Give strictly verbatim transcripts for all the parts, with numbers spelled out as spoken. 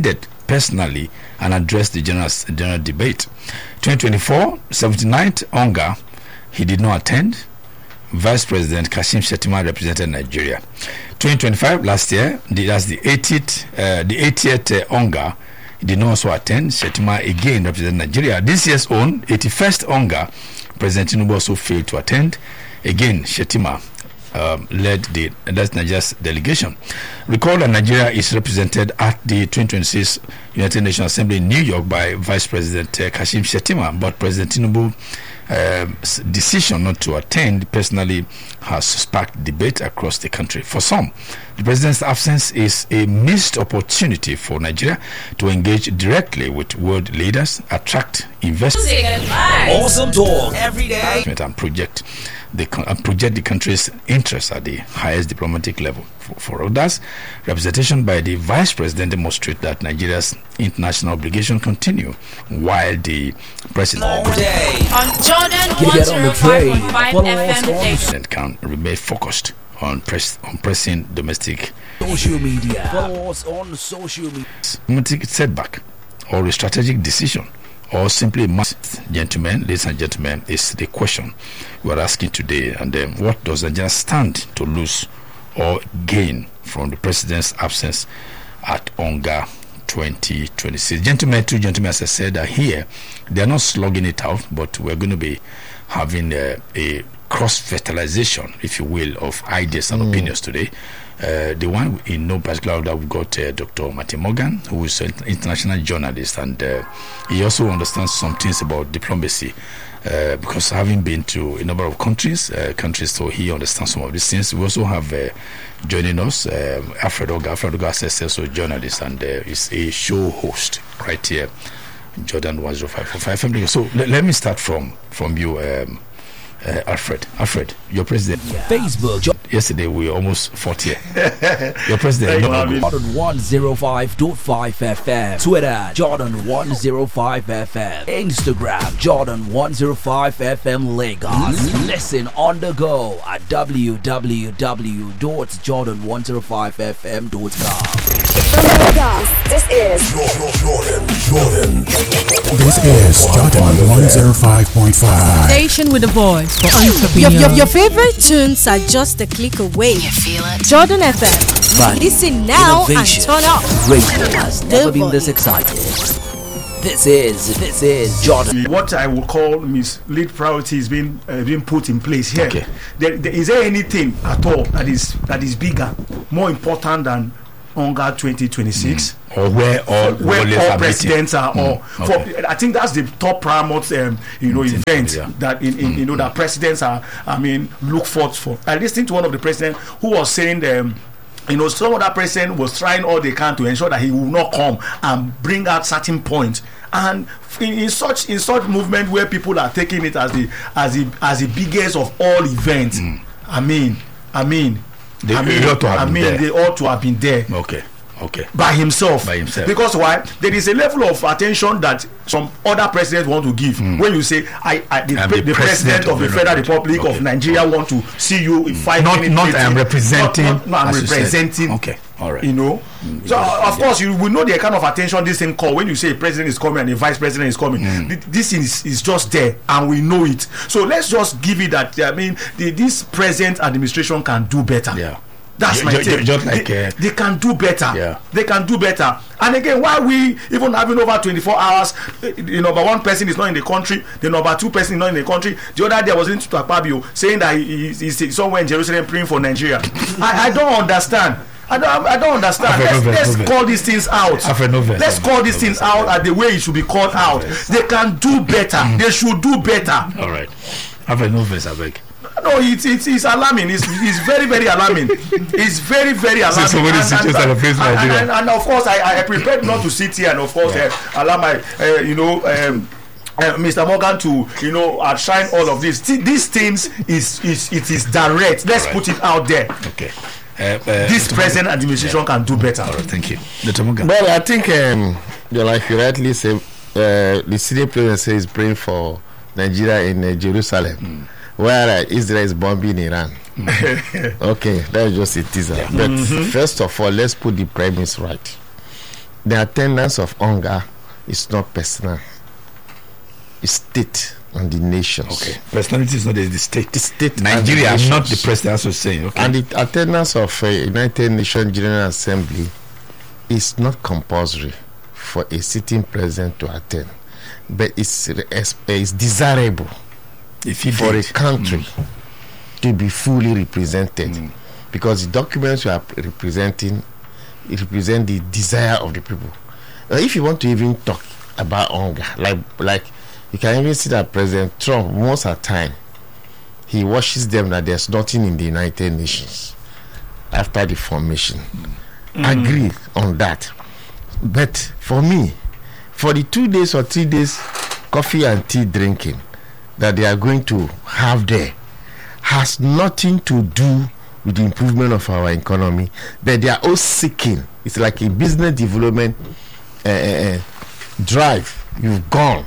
attended personally and addressed the general, general debate. twenty twenty-four, seventy-ninth UNGA, he did not attend. Vice President Kashim Shettima represented Nigeria. twenty twenty-five, last year, the, that's the eightieth, uh, the eightieth uh, UNGA, he did not also attend. Shettima again represented Nigeria. This year's own eighty-first UNGA, President Tinubu also failed to attend. Again, Shettima um, led the led Nigeria's delegation. Recall that Nigeria is represented at the twenty twenty-six United Nations Assembly in New York by Vice President uh, Kashim Shettima, but President Tinubu's uh, decision not to attend personally has sparked debate across the country. For some, the president's absence is a missed opportunity for Nigeria to engage directly with world leaders, attract investors, awesome talk every day, and project the and project the country's interests at the highest diplomatic level. For, for others, representation by the vice president demonstrates that Nigeria's international obligations continue, while the president all day on Jordan one oh five point five F M can remain focused on press on pressing domestic social media. Follow us on social media. Domestic setback or a strategic decision, or simply must, gentlemen, ladies and gentlemen, is the question we are asking today. And then, what does Nigeria stand to lose or gain from the president's absence at UNGA twenty twenty-six? Gentlemen, two gentlemen, as I said, are here. They are not slugging it out, but we're going to be having a, a cross-fertilization, if you will, of ideas and mm. opinions today. Uh, the one in no particular order, we've got uh, Doctor Martin Morgan, who is an international journalist, and uh, he also understands some things about diplomacy, uh, because having been to a number of countries, uh, countries, so he understands some of these things. We also have uh, joining us um, Alfred Oga. Alfred Oga is also a journalist and uh, is a show host right here, Jordan one oh five point five F M. So l- let me start from from you. Um, Uh, Alfred, Alfred, your president. Yeah. Facebook. Jo- Yesterday we almost fought here. Your president. No, Jordan one oh five point five F M. Twitter, Jordan one oh five F M. Instagram, Jordan one oh five F M Lagos. Mm-hmm. Listen on the go at w w w dot jordan one oh five f m dot com. From Lagos, this is Jordan, Jordan. This is Jordan one oh five point five. Station with a voice for Your, entrepreneurs. your, your favorite tunes are just a click away. You feel it? Jordan F M. Money, Listen now and innovation, turn up. Radio has never been volume. this excited. This is this is Jordan. What I would call mislead priority is being uh, being put in place here. Okay. There, there, is there anything at all that is that is bigger, more important than UNGA twenty twenty-six? Mm. Or where all where all presidents are, mm. or okay. for, I think that's the top paramount, um, you know, mm. event yeah. that in, in mm. you know that presidents are, I mean, look forth for. I listened to one of the presidents who was saying, um, you know, some of that president was trying all they can to ensure that he will not come and bring out certain points. And in, in such in such movement where people are taking it as the as the as the biggest of all events, mm. I mean, I mean, they I mean, ought to have I been mean, there. they ought to have been there. Okay. Okay. By himself. By himself. Because why? There is a level of attention that some other presidents want to give. Mm. When you say, I, I the, pre- the, the president, president of the Federal Republic okay. of Nigeria okay. want to see you in five not, minutes. Not I am representing. Not, not, not I'm representing. Okay. All right. You know. Mm. So uh, of yeah. course you will know the kind of attention this thing call when you say a president is coming and a vice president is coming. Mm. Th- this is, is just there and we know it. So let's just give it that. I mean, the, this present administration can do better. Yeah. That's my take. take. Like, they, uh, they can do better. Yeah. They can do better. And again, why we even having over twenty-four hours, the number one person is not in the country, the number two person is not in the country. The other day I was listening to Akpabio saying that he, he's somewhere in Jerusalem praying for Nigeria. I, I don't understand. I don't, I don't understand. Let's, novel, let's novel. call these things out. Novel, let's call these things out at the way it should be called out. They can do better. They should do better. All right. Have a novel, I beg. No, it's, it's it's alarming. It's, it's very very alarming. It's very very alarming. So, so and, and, and, and, and, and of course, I I prepared not to sit here and of course yeah. uh, allow my uh, you know um, uh, Mister Morgan to you know outshine all of this. Th- these things is is it is direct. Let's right. put it out there. Okay. Uh, uh, this present administration yeah. can do better. All right, thank you, Doctor Morgan. Well, I think um, like you rightly say, uh, the city president says praying for Nigeria in uh, Jerusalem. Mm. Where uh, Israel is bombing Iran. Mm-hmm. Okay, that's just a teaser. Yeah. But mm-hmm. first of all, let's put the premise right. the attendance of hunger is not personal. It's state and the nations. Okay. Personality is not the, the state. It's state Nigeria, and the not the nations. president. That's what I'm saying. Okay. And the attendance of a United Nations General Assembly is not compulsory for a sitting president to attend, but it's, it's desirable if he for did. a country mm. to be fully represented, Mm. because the documents you are representing, it represent the desire of the people. Uh, if you want to even talk about hunger, like like you can even see that President Trump, most of the time, he washes them that there's nothing in the United Nations after the formation. Mm. Agree on that. But for me, for the two days or three days coffee and tea drinking that they are going to have there has nothing to do with the improvement of our economy, but they are all seeking. It's like a business development uh, uh, drive. You've gone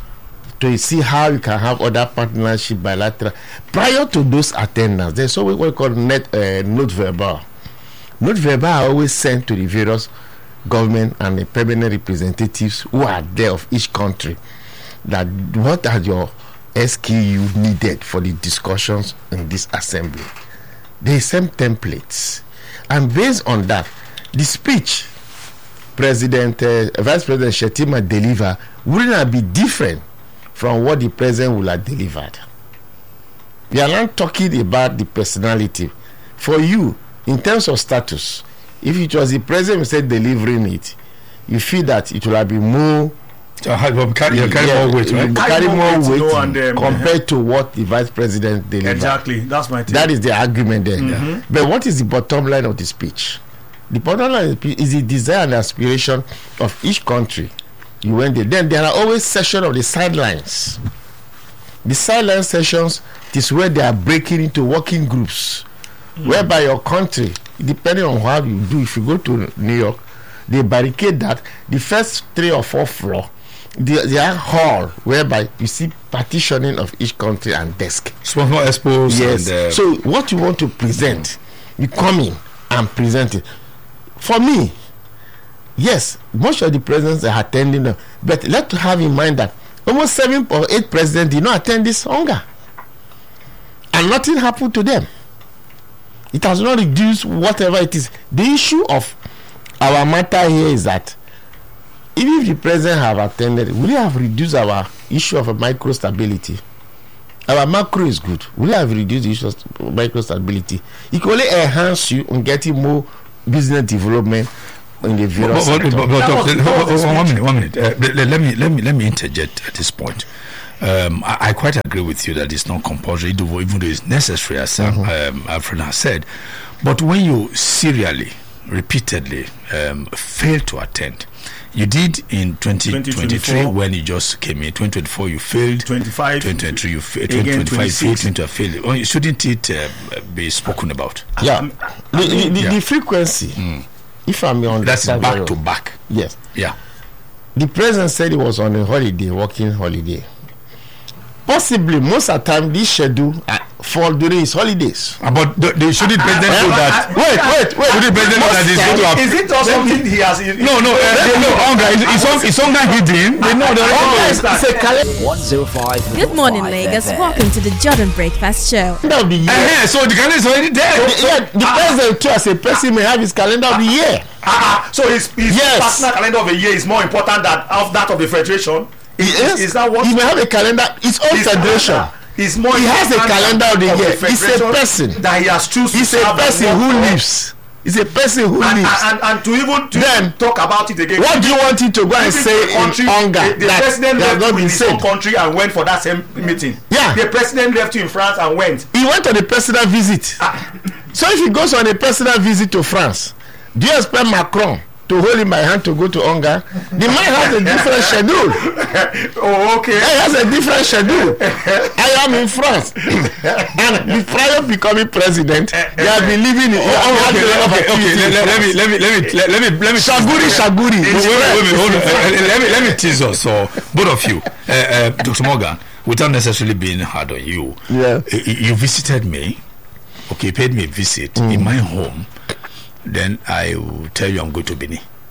to see how you can have other partnership bilateral. Prior to those attendance, there's always what we call net, uh, note verbal. Note verbal are always sent to the various government and the permanent representatives who are there of each country, that what are your S K U needed for the discussions in this assembly. They send templates, and based on that, the speech President uh, Vice President Shettima deliver will not be different from what the president will have delivered. We are not talking about the personality. For you, in terms of status, if it was the president who said delivering it, you feel that it will have been more. So carry, yeah, carry yeah, more weight, right? Carry more weight, no, and, um, compared to what the vice president delivered. Exactly, that's my thing. That is the argument there. Mm-hmm. But what is the bottom line of the speech? The bottom line is the desire and aspiration of each country. You went there. Then there are always sessions of the sidelines. The sideline sessions is where they are breaking into working groups, mm. whereby your country, depending on how you do, if you go to New York, they barricade that. The first three or four floor, the, they are hall whereby you see partitioning of each country and desk. Small expos. Yes. And, uh, so what you want to present, you come in and present it. For me, yes, most of the presidents are attending them, but let's have in mind that almost seven or eight presidents did not attend this hunger, and nothing happened to them. It has not reduced whatever it is. The issue of our matter here is that even if the president have attended, will it have reduced our issue of a micro stability? Our macro is good. Will it have reduced the issue of micro stability? It can only enhance you on getting more business development in the various but, but, sectors. but, but, but, but, but, one minute, one minute. Uh, let, let me let me let me interject at this point. Um, I, I quite agree with you that it's not compulsory, even though it's necessary, as mm-hmm. um, Alfred has said. But when you serially, repeatedly um, fail to attend, you did in twenty twenty-three when you just came in. twenty twenty-four you failed. twenty-five twenty twenty-three you failed. twenty twenty-five you failed. twenty failed. Oh, shouldn't it uh, be spoken about? Yeah, um, the, the, the, yeah. the frequency. Mm. If I'm on that's back to back. Yes. Yeah. The president said he was on a holiday, working holiday. Possibly most of the time this schedule uh, fall during his holidays. Uh, but the, the, should the president know that? Wait, wait, wait. Should the president know that he's going to have? Is it not something he has? No, no, uh, they know hunger. It's on. It's hunger hidden. They know the hunger. one oh five. Good morning, Lagos. Welcome to the Jordan Breakfast Show. Of the year. Uh-huh, so the calendar is already there. So, yeah, the ah. president too, as a person, may have his calendar of the year. Ah, so his, his yes. personal calendar of the year is more important than of that of the federation. Yes. Is that what? He may have a calendar. It's own federation. He's more. He has a calendar of the year. He's a person that he has chosen. He's a person who lives. He's a person who and, lives. And, and, and to even to then talk about it again. What do you want him to go and say in hunger? The, the that president left left in his own country and went for that same meeting. Yeah. The president left you in France and went. He went on a personal visit. Ah. So if he goes on a personal visit to France, do you expect Macron to hold him by hand to go to hunger? The man has a different schedule. Oh, okay. He has a different schedule. I am in France, and prior to becoming president, they have been living in. Oh, okay, okay, okay. Let, let me, let me, let me, let, let me, let me. Shaguri, Shaguri. Wait, wait, wait, hold on. Let me, let me tease us. So both of you, uh, uh, Doctor Morgan, without necessarily being hard on you, yeah, you visited me. Okay, paid me a visit mm. in my home. Then I will tell you I'm going to Benin.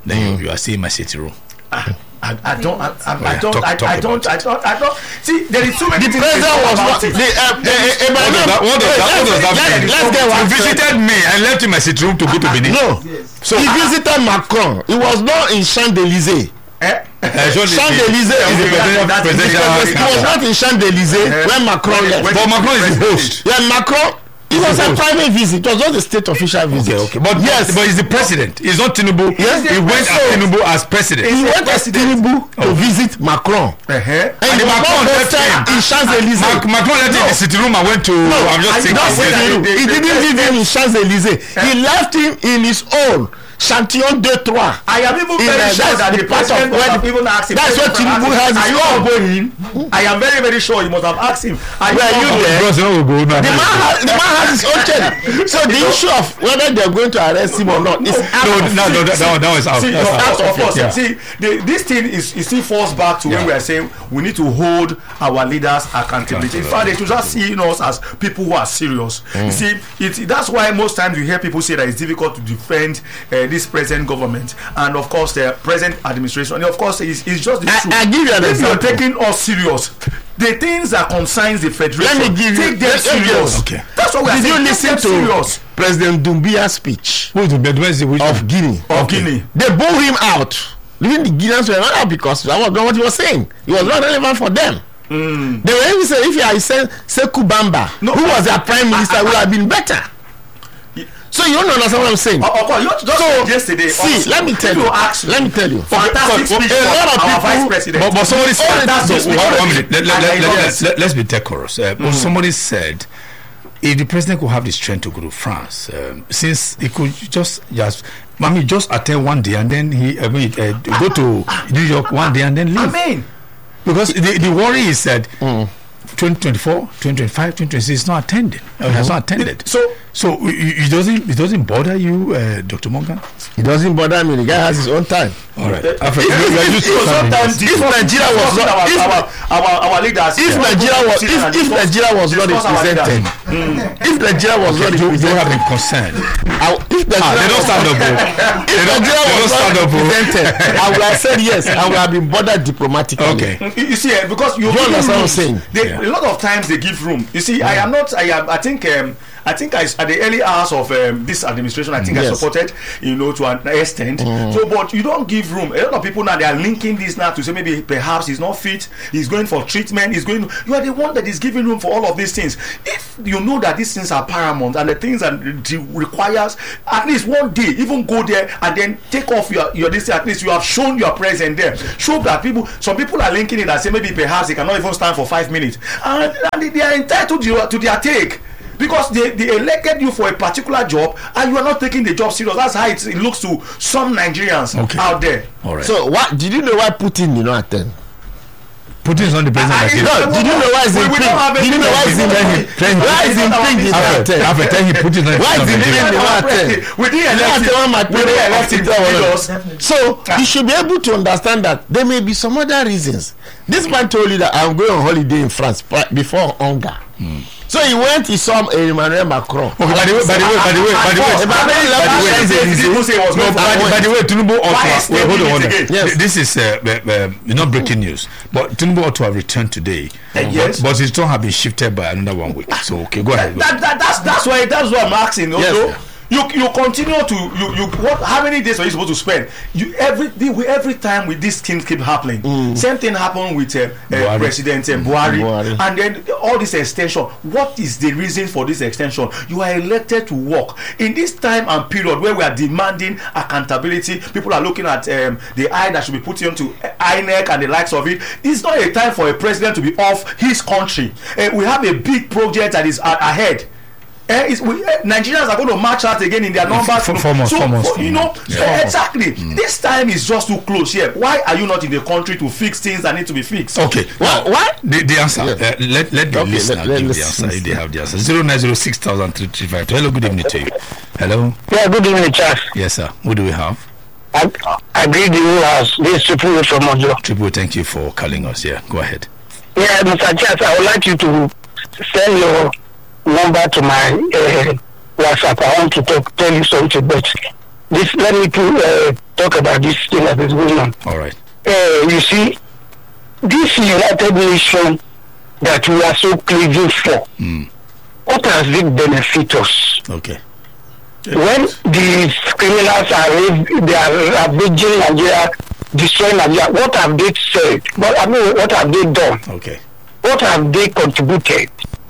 then Mm. you, you are seeing my city room. I, I don't, I, I, I yeah, don't, talk- I, talk I don't, I about don't, I don't. See, there is so many. The things president to was talk not. about The, it. uh, uh, uh, What does that, what does that, what does that mean? Let's get one. You visited me and left in my city room to go to Benin. No. So he visited Macron. He was not in Champs-Élysées. Eh? Uh, Champs-Élysées is the presidential- that's- presidential that's- He was not in Champs-Élysées Uh-huh. when Macron left. But Macron is the host. Yeah, Macron. It was a private visit. It was not a state official visit. Okay, okay. But yes, but he's the president. He's not Tinubu. Yes, he went so- as Tinubu as president. he went as Tinubu to visit Macron. Uh-huh. And And he was Macron not left hosted him. in Champs-Élysées. Mac- Macron left in the city room and went to. I'm just I- thinking. that's Not what yes. I- Tinubu. He didn't leave him in Champs-Élysées. He left him in his own Chantillon deux trois. I am even In, very uh, sure that's that the the part of president must where have the- even asked him. that's what President Tinubu asked him, has Are his you own. not going? I am very, very sure he must have asked him. Are Were you not there? going? Bros, no, we'll go. No, The no. man, has, the man has his own check. So the issue of whether they're going to arrest him or not is out No, of no, no, that, that, one- that was out. See, That's of out. course, of course. Yeah. See, the, this thing is, is still falls back to Yeah. when we are saying we need to hold our leaders accountability. In fact, they should just see us as people who are serious. You see, it, that's why most times you hear people say that it's difficult to defend uh, this present government and, of course, the present administration. And of course, it's, it's just the I- truth. I give you an If you're example. taking us serious, the things that concerns the federation, Let me give you- take them let- let me- serious. Okay. That's what we are Did saying. you Take listen them to serious. President Doumbouya's speech Who is the bed? Where's the which of Guinea? Of Guinea. They booed him out. Even the Guineans were not out because that was not what he was saying. It was not relevant for them. Mm. They were even saying if he had said Sekou Bamba, No, who I- was their prime minister, I- I- would have been better. So you don't understand what I'm saying. Of course, you just So, said yesterday. see, also, let me tell if you. ask Let me tell you. fantastic Okay, speech a from lot of our people- vice president. But, but somebody said, Fantastic so, speech. one, one minute. Let, let, And let, I let, know let, this. let, let's be decorous. Uh, but somebody said, if the president could have the strength to go to France, um, since he could just just, I mean, just attend one day and then he, I mean, uh, go to New York one day and then leave. I mean, Because the, the worry is that twenty twenty-four, twenty twenty-five, twenty twenty-six is not attended. Or has not attended. so So it, it doesn't it doesn't bother you, uh, Doctor Morgan? It doesn't bother me. The guy has his own time. All right. Uh, After- if- you- you are if- used to if something. sometimes If Nigeria was not- our, if- our, our, our leaders, If Nigeria was if, if Nigeria was not discuss our represented, leaders. if Nigeria was not you, you have represented, been concerned. I- if Ah, Nigeria they don't was stand up. oh. if They don't, Nigeria they don't was stand not up. oh. represented, I would have said yes. I would have been bothered diplomatically. Okay. You, you see, eh, because you, You give understand what I'm rooms, saying? They, Yeah. A lot of times they give room. You see, I am not. I am. I think. Um, I think I, at the early hours of um, this administration, I think I Yes. supported, you know, to an extent. So, but you don't give room. A lot of people now they are linking this now to say maybe perhaps he's not fit, he's going for treatment, he's going. You are the one that is giving room for all of these things. If you know that these things are paramount and the things that it requires at least one day, even go there and then take off your your this. At least you have shown your presence there. Show that people. Some people are linking it and say maybe perhaps they cannot even stand for five minutes, and, and they, they are entitled to, to their take. Because they, they elected you for a particular job and you are not taking the job serious. That's how it, it looks to some Nigerians Okay. out there. All right. So what did you know why Putin did not attend? Putin is not the president. I- of I- Nigeria. No, did you know why We- we Zimping? don't have Did you know why any- Zimping? Tell him- Why It's not our Zimping did not After, attend? after tell him Putin is not Why the is the president of name Nigeria. they want attend? We didn't You elect have to want my him. We didn't elect him to people lead want us. So you should be able to understand that there may be some other reasons. This man told you that I'm going on holiday in France pri- before hunger. So he went, he saw uh, Emmanuel Macron. Okay, by the way, by the way, by the way, by the way, by the way, by the way, People say it was no, not by, the- by the way, Tinubu ought Why to is have, wait, hold on, hold on. again? Yes. This is uh, uh, uh, not breaking news, but Tinubu ought to have returned today. Uh, yes. But, but his term have been shifted by another one week. So okay, go ahead. Go. That, that, that's that's why that's what I'm asking. Yes. Also, you you continue to you you what? How many days are you supposed to spend? You every the- every time with these things keep happening. Same thing happened with uh, uh, Buhari. President uh, Buhari, Buhari. and then all this extension. What is the reason for this extension? You are elected to work in this time and period where we are demanding accountability. People are looking at um, the eye that should be put into I N E C and the likes of it. It's not a time for a president to be off his country. Uh, we have a big project that is a- ahead. Eh, it's, we, eh, Nigerians are going to march out again in their numbers. For- for more, so, for more, for- for you more. know, Yeah. eh, exactly. This time is just too close here. Why are you not in the country to fix things that need to be fixed? Okay. What? What? The, the answer. Yeah. Uh, let let the Okay, listener let- let- give the let's answer if they have the answer. Zero nine zero six thousand three three five. Hello, good evening to you. Hello. Yeah, good evening, Charles. Yes, sir. Who do we have? I, I greet you as this triple from Ojo. Triple. Thank you for calling us. Yeah, go ahead. Yeah, Mister Charles, I would like you to send your number to my uh, WhatsApp. I want to talk, tell you something, but this. Let me to, uh, talk about this thing that is going on. All right. Uh, you see, this United Nations that we are so craving for, Mm. what has it benefit us? Okay. When these criminals are rav- they are ravaging Nigeria, destroying Nigeria, what have they said? What I mean, what have they done? Okay. What have they contributed?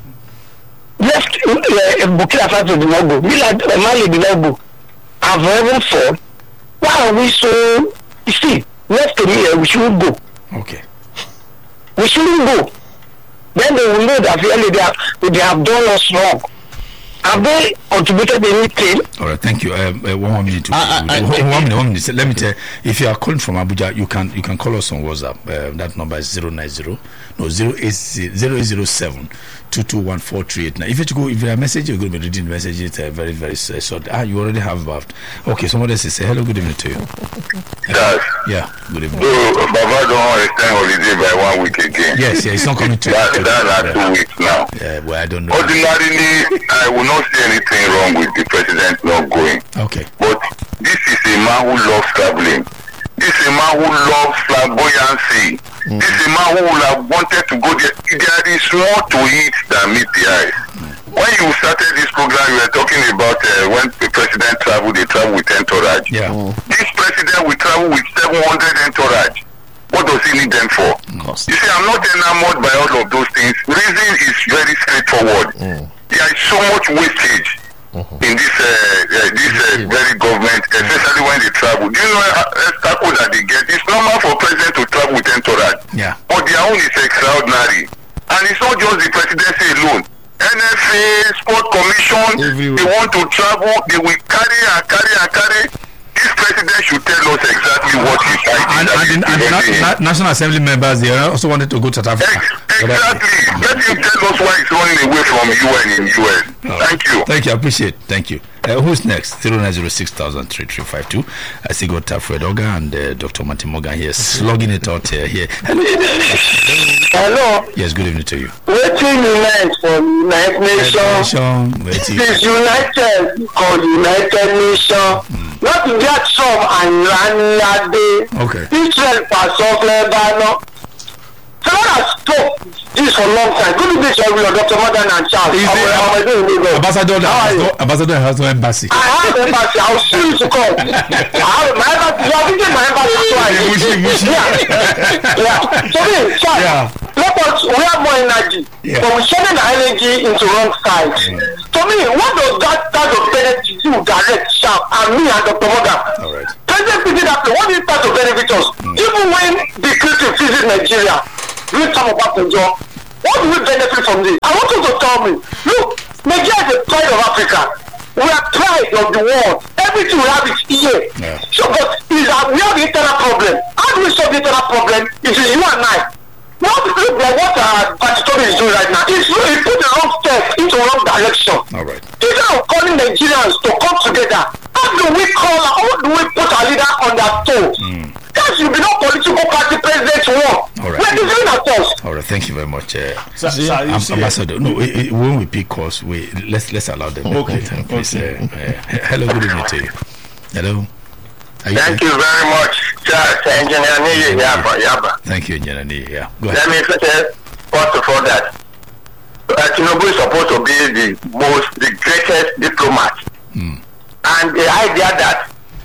Left uh, Burkina Faso did not go. Mali did not go. Have heaven fall. Why are we so? You see, left to me, uh, we shouldn't go. Okay. We shouldn't go. Then they will know that really they have, they have done us wrong. Have they contributed anything? All right, thank you. Um, uh, one more minute. To, I- I- one, I- one minute. One minute. Let me tell you, if you are calling from Abuja, you can you can call us on WhatsApp. Uh, that number is zero nine zero no zero eight zero eight zero seven two two one four three eight nine. If you go, if you are message, you're going to be reading the message. It's uh, very very uh, short. Ah, you already have about. Okay, somebody else say hello. Good evening to you. Yes. Yeah. Good evening. So Baba don't extend holiday by one week again. Yes, yeah, it's not coming to. That, to that's not yeah. two weeks now. Yeah, well, I don't know. Ordinarily, I will not see anything wrong with the president not going. Okay. But this is a man who loves traveling. This is a man who loves flamboyancy. Mm. This is a man who would have wanted to go there. There is more to it than meet the eyes. Mm. When you started this program, you were talking about uh, when the president traveled, they travel with entourage. Yeah. Mm. This president will travel with seven hundred entourage. What does he need them for? Mm. You see, I'm not enamored by all of those things. Reason is very straightforward. Mm. There is so much wastage mm-hmm. in this uh, uh, this uh, very government, especially when they travel. Do you know uh, tackle that they get? It's normal for president to travel with entourage. Yeah. But their own is extraordinary. And it's not just the presidency alone. N F A, Sport Commission, Everywhere. They want to travel, they will carry and carry and carry. This president should tell us exactly what he's fighting. And, and, and, and na- National Assembly members, they also wanted to go to South Africa. Ex- exactly. Let him tell us why he's running away from U N in U S. Oh. Thank you. Thank you. I appreciate it. Thank you. Uh, who's next? zero nine zero six thousand three three five two. I see got Fred Oga and uh, Doctor Martin Morgan here, slugging it out uh, here. Hello. Hello. Yes, good evening to you. Waiting unite for United Nations. This United called United Nations. Mm. Not to get some and Lanade. Okay. Israel pass off Lebanon. So I have stopped this for a long time. Couldn't this every Doctor Morgan and Charles? Is the ambassador ambassador has no embassy? I have an embassy. I'll see you to come. I have my embassy. You have visited my embassy twice. Mushi, mushi. Yeah. Yeah. So me, Charles, yeah. let us, we have more energy. Yeah. But we're sending the energy into wrong side. Mm. To me, what does that type of benefit do direct, Charles, and me and Doctor Morgan? All right. President did that. What is that to benefit us? Mm. Even when the creative visit Nigeria, we talk about the job. What do we benefit from this? I want you to tell me. Look, Nigeria is the pride of Africa. We are pride of the world. Everything we have is here. Yeah. So, but is that we have the internal problem. How do we solve the internal problem? It is you and I. What look like what uh, Patitobi is doing right now? It's it put the wrong step into the wrong direction. All right. Instead of calling Nigerians to come together, how do we call? How do we put our leader on their toes? Mm. That should be no political party president war. All right. We're deceiving ourselves. All right. Thank you very much, uh, so, so um, Ambassador. No, it, it, when we pick calls, we let's let's allow them. Okay. Time, please. Okay. Uh, uh, hello. Good evening to you. Hello. You Thank there? you very much, Charles. Engineer Niyi Yaba. Yaba. Thank you, Engineer Niyi. Yeah. Go ahead. Let me say first of all that uh, Tinubu is supposed to be the most, the greatest diplomat, mm. and the idea that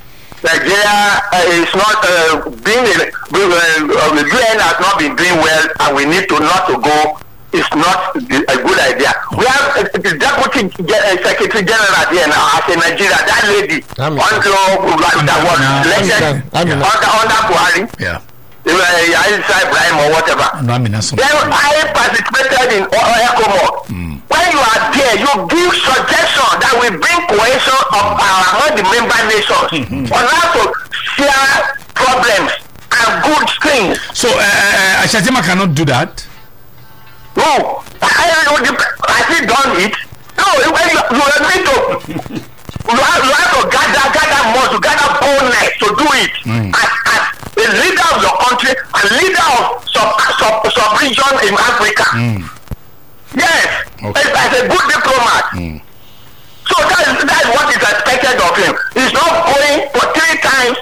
Nigeria uh, is not uh, being uh, uh, the U N has not been doing well, and we need to not to go. It's not a good idea. We have uh, the deputy uh, secretary general here now as a Nigeria. That lady under that was elected under under Buhari. Yeah. Aisha Ibrahim or whatever. Then I participated in ECOMOG. Mm. When you are there, you give suggestions that will bring cohesion of our among the member nations mm-hmm. on how to share problems and good things. So, uh, Ashatima cannot do that? No. I, I, has he done it? No, when you, you need to, you have, you have to gather, gather more, to gather boldness to do it. Mm. As, as a leader of your country, a leader of sub, sub, sub-region in Africa. Mm. Yes, okay. as, as a good diplomat. Mm. So that is, that is what is expected of him. It's not going for three times.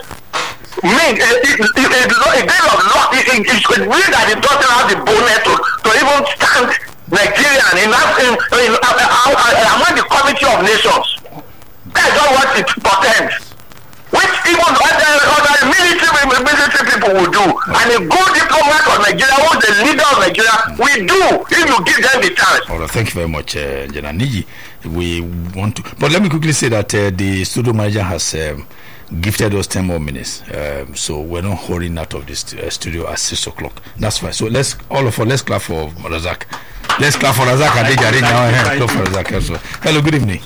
Mean it, it, it, it, it, a game of luck. It, it, it should mean that it doesn't have the bonus to, to even stand Nigerian in, in, in, uh, uh, uh, among the Committee of Nations. That's not what it portends. Which even other, other military, military people will do. And a good diplomat of Nigeria, who's the leader of Nigeria, will do if you give them the chance. All right, thank you very much, uh, General Niji. We want to, but let me quickly say that uh, the studio manager has um, gifted us ten more minutes, um, so we're not hurrying out of this uh, studio at six o'clock. That's fine. So let's all of us let's clap for Razak. Let's clap for Razak. Adejare now. Clap for Razak also. Hello, good evening.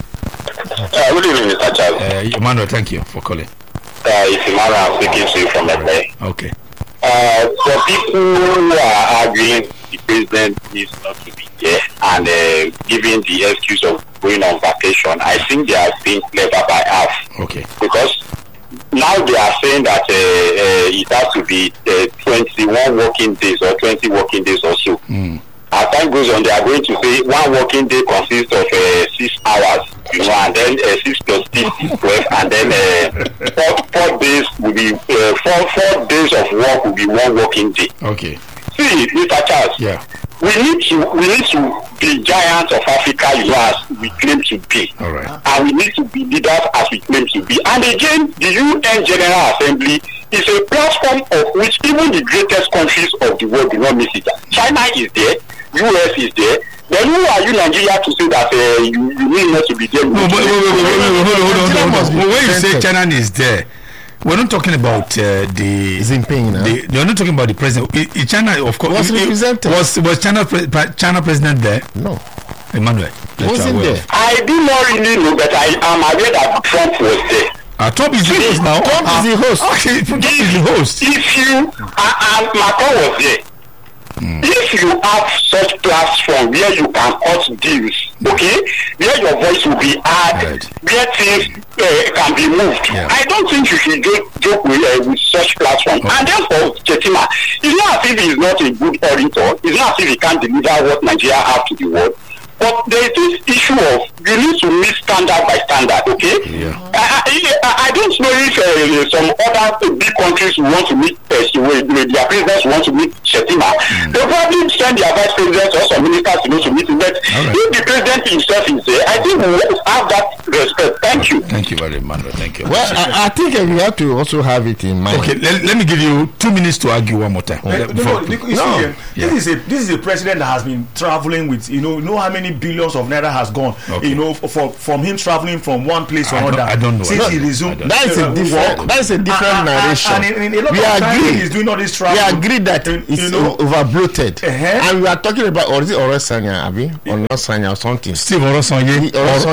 Uh, good evening, Mister Charles. Uh, Emmanuel, thank you for calling. Uh, it's Emmanuel speaking to you from L A. Okay. Uh, for people who are arguing the president needs not to be there and uh, giving the excuse of going on vacation, I think they are being clever by half. Okay. Because now they are saying that uh, uh, it has to be uh, twenty-one working days or twenty working days or so. Mm. As time goes on, they are going to say one working day consists of uh, six hours, you know, and then uh, six plus six is twelve, and then uh, four, four days will be uh, four four days of work will be one working day. Okay. See, Mister Charles. Yeah. We need to we need to be giants of Africa, you know, as we claim to be. All right. And we need to be leaders as we claim to be. And again, the U N General Assembly is a platform of which even the greatest countries of the world do not miss it. China is there, U S is there. Then who are you, Nigeria, to say that uh, you, you need not to be there? No, but wait, wait, wait, wait, wait, hold on, hold on, hold on. When you say China is there, we're not talking about uh, the Jinping. No? The, you're not talking about the president. I, I China, of course, was it, represented. Was was China pre, China president there? No, Emmanuel. Wasn't there? I do not really know, but I am aware that Trump was there. Uh, Trump is the host now. Trump uh, is the host. Okay, Trump is the host. If you uh, and Macron was there. Mm. If you have such platform where you can cut deals, okay, where your voice will be heard, right, where things uh, can be moved, yeah. I don't think you should joke, joke with, uh, with such platform. Okay. And then for Chetima, it's not as if he's not a good orator. It's not as if he can't deliver what Nigeria has to the world. But there is this issue of you need to meet standard by standard, okay? Yeah. I, I, I don't know if uh, some other big countries want to meet uh, with, with their presidents want to meet Chetima. Mm. They probably send their vice presidents or some ministers to, to meet him. But right, if the president himself is there, I think we will have that respect. Thank you. Thank you very much, Emmanuel. Thank you. Well, I, I think uh, you have to also have it in mind. Okay, let, let me give you two minutes to argue one more time. Uh, uh, no, no, you no. See, uh, yeah. This is a this is a president that has been traveling with, you know, you know how many billions of naira has gone, okay, you know, for, from him traveling from one place to I another. I don't know. Since he resumed, that is a different. That is a different uh, narration. And, and in, in a lot we of agree. He's doing all this travel. We agree that in, it's you know, over bloated, uh-huh, and we are talking about or is it Orosanya, Abi, or not Sanya or something. Steve Orosanye,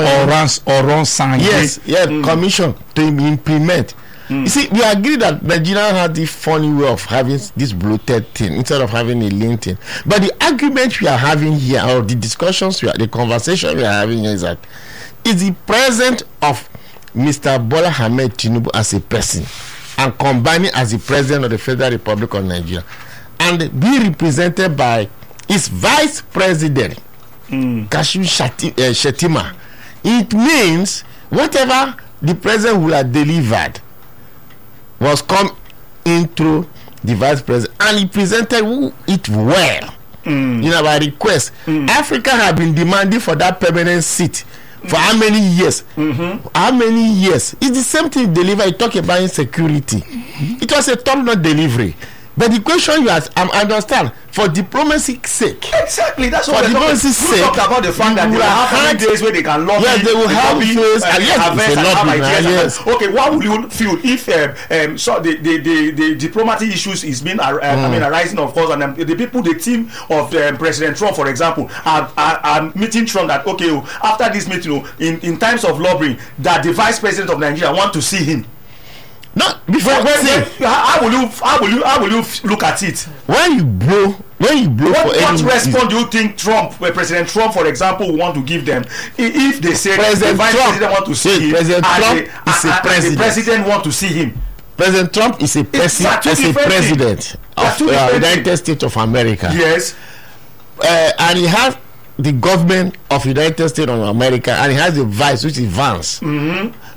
Orosanye. Yes, yeah, mm. commission to implement. Mm. You see, we agree that Nigeria has this funny way of having this bloated thing instead of having a lean thing. But the argument we are having here, or the discussions we are, the conversation we are having here is that is the presence of Mister Bola Ahmed Tinubu as a person and combining as the president of the Federal Republic of Nigeria and be represented by his vice president, mm. Kashim Shettima. It means whatever the president will have delivered was come into the vice president and he presented it well. Mm. You know, by request. Mm. Africa have been demanding for that permanent seat for how many years? Mm-hmm. How many years? It's the same thing delivered. You talk about insecurity. Mm-hmm. It was a top-notch delivery. But the question you ask, I understand, for diplomacy's sake. Exactly, that's what for diplomacy's sake. We talked about the fact that they will have hard days where they can lobby. Yes, they will have face uh, and yes, harvest and have ideas. Yes. Okay, what will you feel if um, um, so the, the, the, the diplomatic issues is being uh, mm. I mean arising, of course, and um, the people, the team of um, President Trump, for example, are, are, are meeting Trump that okay, after this meeting, in, in times of lobbying, that the vice president of Nigeria want to see him. No, before when, when, when, how will you how will you how will you look at it? When you blow, when you blow what, for what any response do you think Trump, uh, President Trump, for example, will want to give them if they say President the vice Trump, president want to see him? President Trump the, is a and, president. And the president want to see him. President Trump is a president, is a president of the uh, United States of America. Yes, uh, and he has the government of United States of America, and he has the vice, which is Vance. Mm-hmm.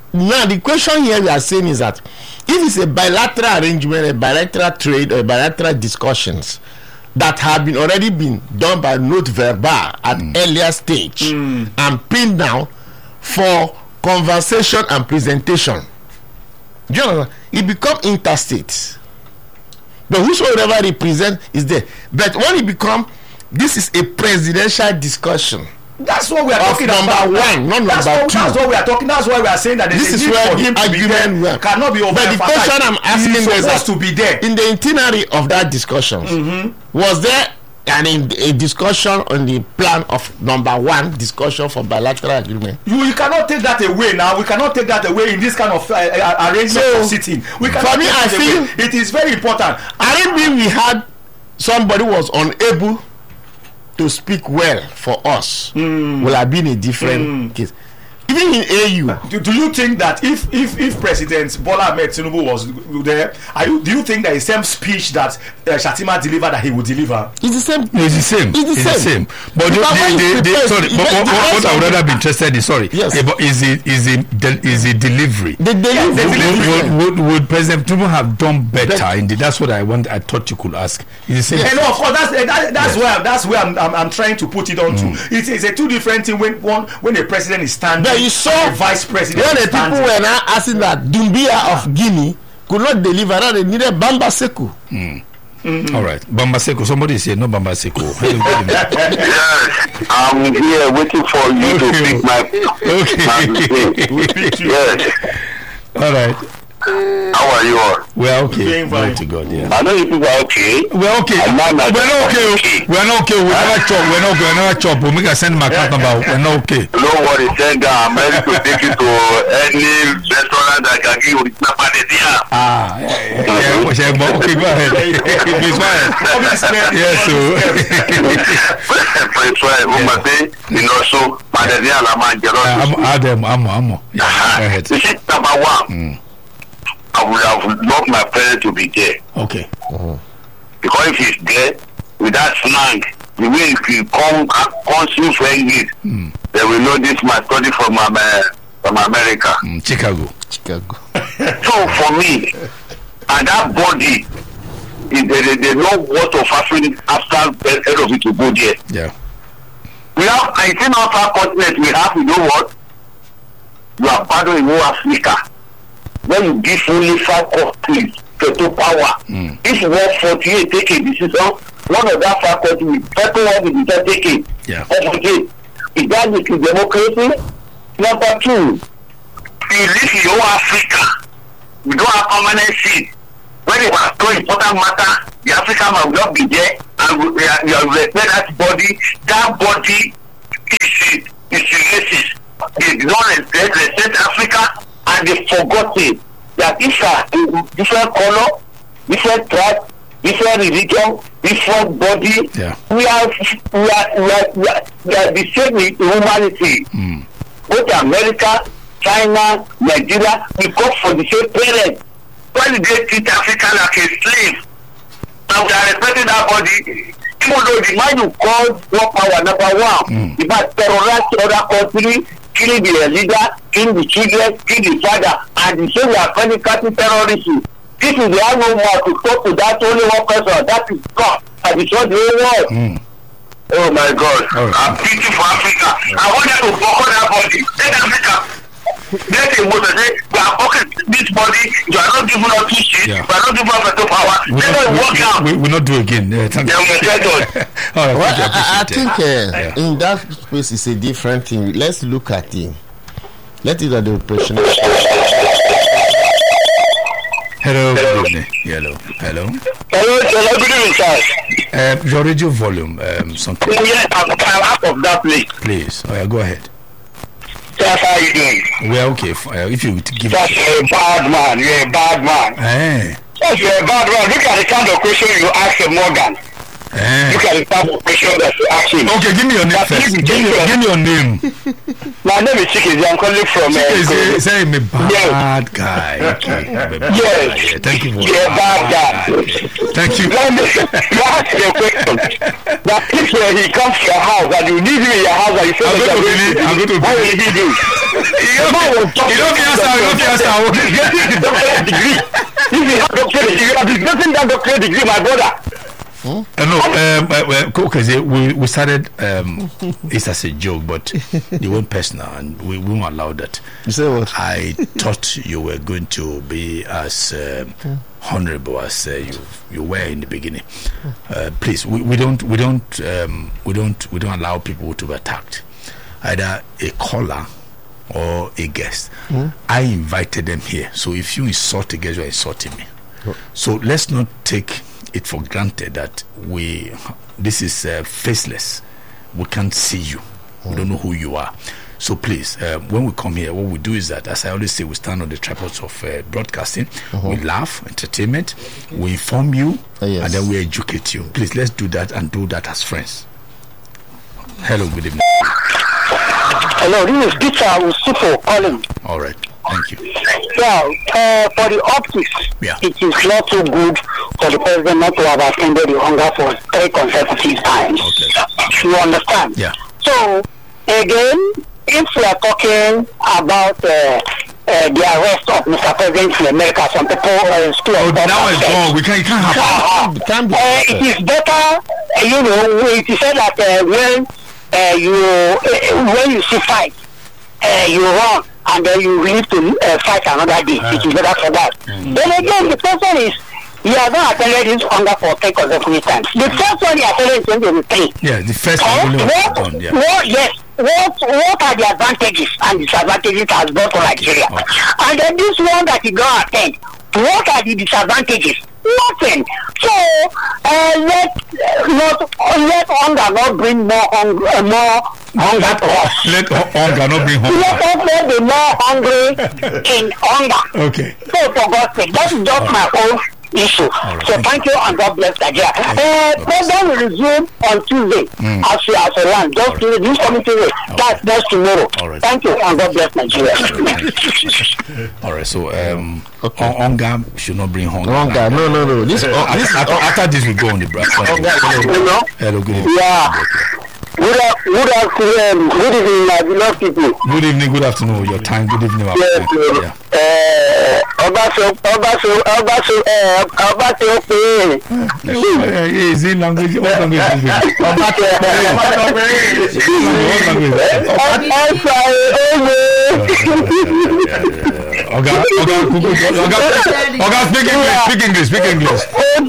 now the question here we are saying is that if it's a bilateral arrangement, a bilateral trade, or bilateral discussions that have been already been done by note verbal at mm. earlier stage mm. and pinned down for conversation and presentation, you know, it become interstate. But whosoever represent is there. But when it become, this is a presidential discussion. That's what we are talking number about. one, not that's number what, two. That's what we are talking. That's why we are saying that this is where the argument well. cannot be over. But the question I'm asking is supposed to be there in the itinerary of that discussion. Mm-hmm. Was there an in, a discussion on the plan of number one discussion for bilateral agreement? You, you cannot take that away now. We cannot take that away in this kind of uh, uh, arrangement so, of sitting. We cannot for me, take I that feel away. It is very important. I don't think we had somebody was unable to speak well for us. Mm. Will have been a different mm. case. Even in A U, do, do you think that if if if President Bola Ahmed Tinubu was there, are you, do you think that the same speech that uh, Shatima delivered that he would deliver? It's the same. No, it's the same. It's the it's same. the same. But the, the, the, the, sorry, but what, what I would rather be interested in, sorry, yes. yeah, but is it is it de- is it delivery? The delivery. Would, delivery. Would, would, would, would President Tinubu have done better? But, in the, that's what I want. I thought you could ask. Is the same? Yeah, no, of course. That's that, that's yes. where that's where I'm, I'm I'm trying to put it on mm. to. It's, it's a two different thing when one when the president is standing. But you saw the vice president. When the people were now asking that Dumbia of Guinea could not deliver, now they needed Bamba Seku. Mm. Mm-hmm. All right, Bamba Seku. Somebody say no Bamba Seku. Yes, I'm here waiting for you okay. to pick my. Okay. We'll pick you. Yes. All right. How are you all? We're okay. Glory to God, yeah. I know you people are okay. We're okay. We're not okay. okay. We're not okay. We never chop. We're not. We're never chop. We can send my account number. We're not okay. No worry, send that. I'm ready to take you to any restaurant that can give you with Napanesia. Ah, yeah, yeah, yeah. Okay, go ahead. Please, go ahead. Yes, so. Please, try. Umate, you know, so Panesia la manjero. I'm Adam. I'm I'm. Go ahead. This is number one. Mm. I would have loved my parents to be there. Okay. Uh-huh. Because if he's there, with that slang, the way he come consume English, mm. they will know this my study from uh, from America. Mm, Chicago. Chicago. So for me, and that body, they, they, they know what of happening after the end of it to go there. Yeah. We have nineteen other continents. We have, you know what? You are battling in Africa. When you give only five countries total power, mm. if you want forty-eight take a decision, one of that five countries, second one will be taken. Yeah. forty-eight. Is that the democracy? Number two, you live in your Africa. We don't have permanent seat. When it was so important matter, the African man will not be there, and we are, we are respect that body. That body is is racist. They don't respect, respect Africa. And they forgot it that if a different color, different tribe, different religion, different body, yeah. we are we are we are, we are, we are the same in humanity. Mm. Both America, China, Nigeria, we come for the same parents. Why did they treat Africa like a slave? And we are respecting that body. Even though the man you call world power number one, mm. if I terrorize other countries, killing the leader, killing the children, killing the father, and the same we are finding cattle terrorism. This is the only one to talk to that only one person. That is God. And it's not the whole world. Mm. Oh my God. Oh. I'm thinking for Africa. I want them to focus that body. Let Africa. Let the most say, we are focusing this body. You are not giving us two shit. Yeah. We are not giving us the power. We Let them work out. We will not do again. Yeah, thank yeah, you. All right, well, thank I, I think uh, yeah. in that space it's a different thing. Let's look at it. Let it at the operation. Hello, good evening. Hello, hello. Hello, hello, good evening, sir. Uh, your radio volume, um, something. Yes, I'm, I'm out of that place. Please, oh, yeah, go ahead. That's how you doing. We're okay. For, uh, if you give. That's a bad man. You're a bad man. Hey. That's a bad man. Look at the kind of question you ask Morgan. Eh. Look at the type of question that you ask him. Okay, give me your name first. Give me, give me your name. My name is Chikezi. I'm calling from. Chikezi, uh, say me bad yes. guy. Okay. Yes. Yeah, thank you for yeah, bad guy. Okay. Thank you. Let me ask you a question. That if uh, he comes to your house and you need him in your house and you say, I'm going to believe. I'm going to believe. What will he do? You don't answer. You don't answer. He's getting the doctorate degree. If he has doctorate degree, he's getting that doctorate degree, my brother. Hmm? Uh, no, um, uh, well, okay, we we started um, it's as a joke, but you went personal, and we, we won't allow that. You say what? I thought you were going to be as um, honorable as uh, you you were in the beginning. Uh, please, we, we don't we don't um, we don't we don't allow people to be attacked, either a caller or a guest. Mm. I invited them here, so if you insult a guest, you're insulting me. Oh. So let's not take it for granted that we this is uh, faceless. We can't see you. We don't know who you are. So please, uh, when we come here, what we do is that, as I always say, we stand on the tripods of uh, broadcasting. Uh-huh. We laugh, entertainment, we inform you, uh, yes. and then we educate you. Please, let's do that and do that as friends. Hello, good evening. Hello, this is Peter Usufu calling. All right. Thank you. Yeah, uh, for the optics, yeah. it is not so good for the president not to have attended the hunger for three consecutive times. Okay. You understand? Yeah. So, again, if we are talking about uh, uh, the arrest of Mister President in America, some people uh, still... Oh, now it's wrong. We can't, it can't happen. Uh, uh, uh, it is better, uh, you know, it is said that uh, when, uh, you, uh, when you see fight, uh, you run. And then you leave to uh, fight another day. Uh, it is better for that. Mm-hmm. Then again, the person is, he has not attended his hunger for three consecutive times. The first one he attended in twenty twenty-three. Yeah, the first uh, one. What, done, yeah. what, yes. What, what are the advantages and disadvantages it has brought to Nigeria? Okay. And then this one that he don't attend, what are the disadvantages? Nothing. So uh, let uh, not let hunger not bring more hunger, uh, more hunger to us. Let hunger not bring hunger. Let us not be more hungry in hunger. Okay. So for God's sake, that is just my own issue. Right. So thank you and God bless Nigeria. Uh, program will resume on Tuesday mm. as we as a land. Just right. Tuesday, this coming Tuesday. Okay. That's next tomorrow. All right. Thank you and God bless Nigeria. All right. So um, okay. hunger should not bring hunger. Hunger. No, no, no. This, uh, uh, this after, after this we go on the break. Hello. Hello. Good evening. Yeah. Good, good afternoon. Good evening, my beloved people. Good evening. Good afternoon. Your time. Good evening. Yes. Yeah. Uh, Obaso, Obaso, Obaso, uh, Obaso, uh, is it language? What language is it? Obaso, Oga, Oga, Oga, Oga, speak English, speak English, speak English.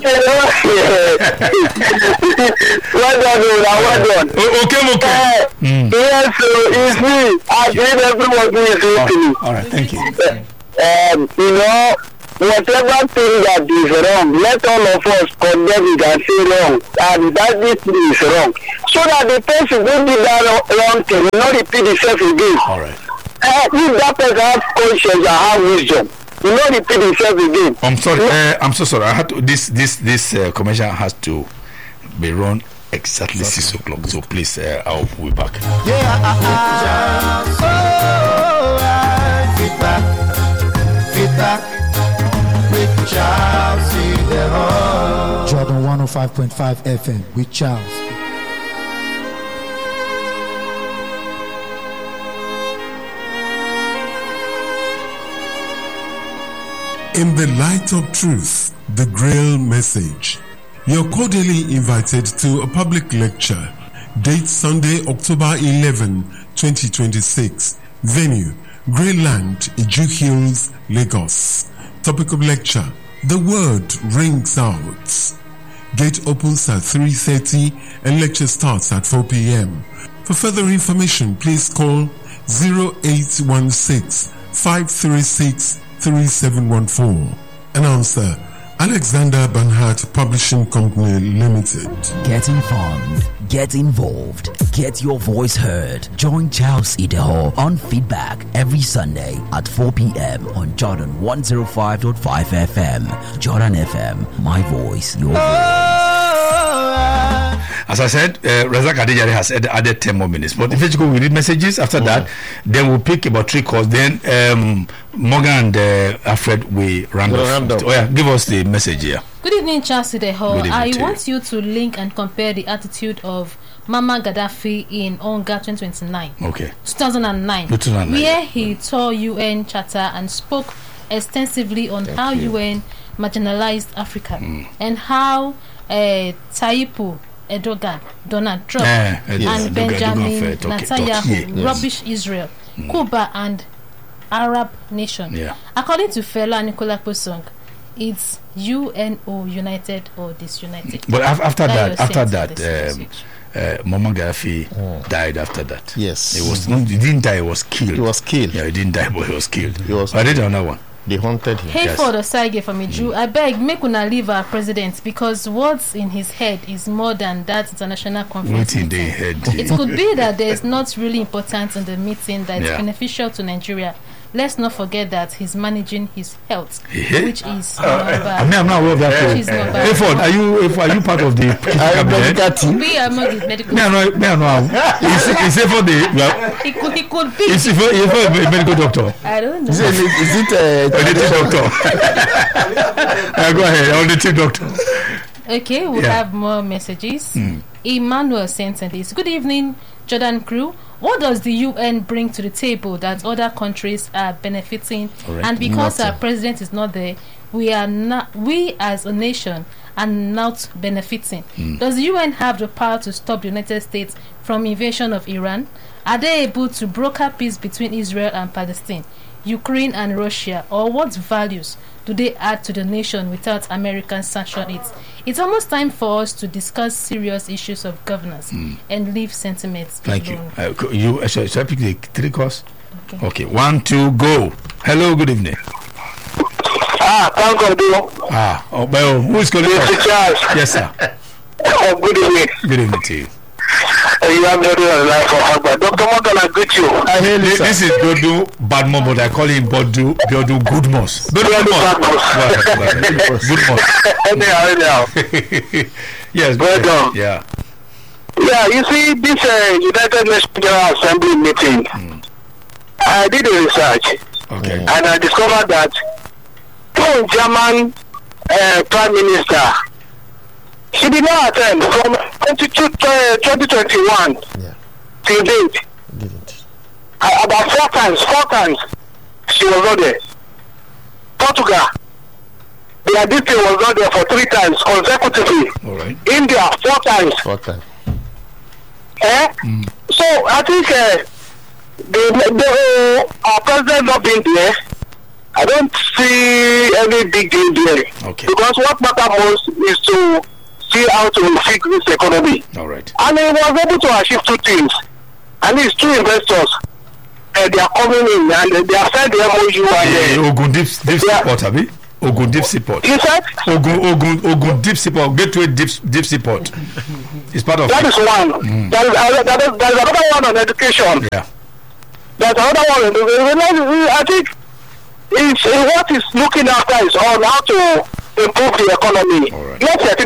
Well done, well done. Okay, okay. Mm. Yes, it's me. I believe everyone is listening. All right, thank you. Um, you know, whatever thing that is wrong, let all of us condemn it and say wrong, and that this thing is wrong, so that the person who did that wrong thing will not repeat itself again. All right. Uh, if that person has conscience and have wisdom, will not repeat itself again. I'm sorry. Uh, I'm so sorry. I had to. This this this uh, commercial has to be run exactly okay. six o'clock. So please, uh, I'll be back. Yeah, I, I, so I fit back, fit back, with Charles. See the Jordan one oh five point five F M with Charles. In the light of truth, the Grail message. You're cordially invited to a public lecture. Date Sunday, October eleventh, twenty twenty-six. Venue, Greyland, Iju Hills, Lagos. Topic of lecture, The Word Rings Out. Gate opens at three thirty and lecture starts at four p.m. For further information, please call zero eight one six, five three six, three seven one four. Announcer, Alexander Banhart Publishing Company Limited. Get informed, get involved, get your voice heard. Join Charles Ideho on Feedback every Sunday at four p.m. on Jordan one oh five point five F M. Jordan F M, my voice, your voice. As I said, uh, Razak Adejare has added, added ten more minutes. But if you go, we read messages. After mm. that, then we'll pick about three calls. Then um, Morgan and uh, Alfred will round off. Oh yeah, give us the message here. Good evening, Charles Sideho. I to want you. you to link and compare the attitude of Mama Gaddafi in Onga twenty twenty-nine. Okay. two thousand nine. two thousand nine. Where he tore U N Charter and spoke extensively on Thank how you. U N marginalized Africa mm. and how uh, Taipu Erdogan, Donald Trump, eh, and yes. Benjamin Talk, Netanyahu yes. rubbish Israel, mm. Cuba, and Arab nation. Yeah. According to Fela Nicola Posong, it's U N O united or disunited. But af- after That that, after you're that, saying um, uh, Muammar Gaddafi Mm. died after that. Yes. He was not, he didn't die, he was killed. He was killed. Yeah, he didn't die, but he was killed. He was I did another one. They haunted him. Hey, Yes. for the Osage from a Jew, I beg, make una leave our president because what's in his head is more than that international conference. Waiting they head. It could be that there's not really important in the meeting that is Yeah. beneficial to Nigeria. Let's not forget that he's managing his health, Yeah. which is Uh, not I bad. mean, I'm not aware of that. Which is not bad. Hey, Ford, are you if, are you part of the cabinet? team? We are not his medical. Me, I know. Me, I know. Is is it for the? Well, He could, he could be. is it for, is it for a medical doctor? I don't know. Is it, is it uh, Or the team doctor? uh, go ahead. Or the team doctor. Okay, we'll Yeah. have more messages. Mm. Emmanuel sent in this. Good evening, Jordan crew. What does the U N bring to the table that other countries are benefiting? Correct. And because Nothing. our president is not there, we are not. We as a nation are not benefiting. Mm. Does the U N have the power to stop the United States from invasion of Iran? Are they able to broker peace between Israel and Palestine, Ukraine and Russia, or what values do they add to the nation without American sanction it? It's almost time for us to discuss serious issues of governance Mm. and leave sentiments Thank you. alone. Uh, co- you uh, shall, shall I pick the three calls? Okay. Okay. One, two, go. Hello. Good evening. Ah, thank God, you. Ah. Oh, well, who is calling? Mister us? Charles. Yes, sir. Oh, good evening. Good evening to you. Uh, you have not done a life for Agba. Doctor Morgan, I greet you. I hear this, this is Bodu Badmo, but I call him Bodu Bodu Goodmos. Bodu Goodmos. Goodmos. Anyhow, anyhow. Yes. Well done. Yeah. Yeah, you see, this uh, United Nations General Assembly meeting, Mm. I did a research, Okay. and I discovered that the German uh, Prime Minister, she did not attend from twenty twenty-one Yeah. till date. Didn't. Uh, about four times, four times, she was not there. Portugal, their D P was not there for three times consecutively. All right. India, four times. Four times. Eh? Mm. So I think uh, the, the uh, our president not being there, I don't see any big deal there. Okay. Because what matters most is to see how to fix this economy. All right. And he was able to achieve two things. And these two investors, uh, they are coming in and they have signed the M O U. Hey, And uh, Ogun Deep Deep Yeah. Seaport, Abi. Ogun Deep Seaport. he said Ogun Ogun Ogun Deep Seaport. Gateway Deep Deep Seaport. It's part of. that is one. Mm. There is, uh, there is, there is another one on education. Yeah. There's another one. on the- I think it's, uh, what is looking after is on how to improve the economy. All right. Let's